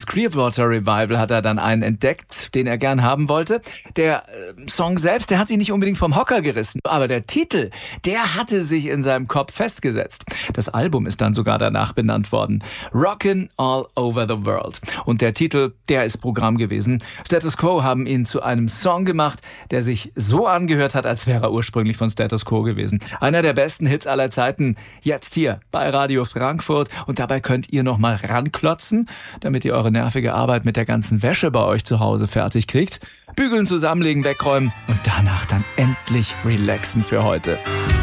Clearwater Revival hat er dann einen entdeckt, den er gern haben wollte. Der Song selbst, der hat ihn nicht unbedingt vom Hocker gerissen, aber der Titel, der hatte sich in seinem Kopf festgesetzt. Das Album ist dann sogar danach benannt worden. Rockin' All Over the World. Und der Titel, der ist Programm gewesen. Status Quo haben ihn zu einem Song gemacht, der sich so angehört hat, als wäre er ursprünglich von Status Quo gewesen. Einer der besten Hits aller Zeiten, jetzt hier bei Radio Frankfurt. Und dabei könnt ihr noch mal ranklotzen, damit ihr eure nervige Arbeit mit der ganzen Wäsche bei euch zu Hause fertig kriegt. Bügeln, zusammenlegen, wegräumen und danach dann endlich relaxen für heute.